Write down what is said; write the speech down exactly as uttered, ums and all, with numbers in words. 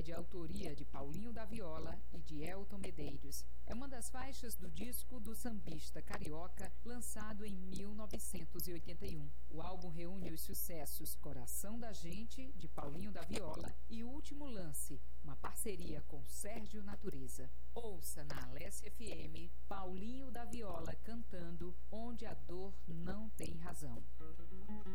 é de autoria de Paulinho da Viola e de Elton Medeiros. É uma das faixas do disco do sambista carioca, lançado em mil novecentos e oitenta e um. O álbum reúne os sucessos Coração da Gente, de Paulinho da Viola, e O Último Lance, uma parceria com Sérgio Natureza. Ouça na Alesse F M, Paulinho da Viola cantando Onde a Dor Não Tem Razão.